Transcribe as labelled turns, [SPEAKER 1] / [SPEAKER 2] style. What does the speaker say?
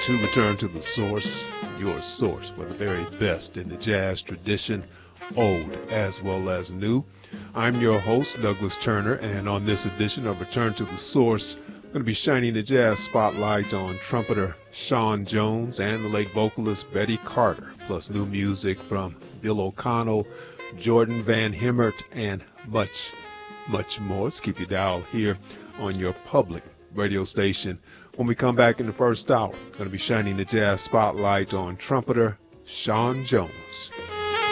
[SPEAKER 1] to Return to the Source, your source for the very best in the jazz tradition, old as well as new. I'm your host, Douglas Turner, and on this edition of Return to the Source, I'm going to be shining the jazz spotlight on trumpeter Sean Jones and the late vocalist Betty Carter, plus new music from Bill O'Connell, Jordan Van Hemert, and much more. Let's keep you dialed here on your public radio station. When we come back in the first hour, going to be shining the jazz spotlight on trumpeter Sean Jones.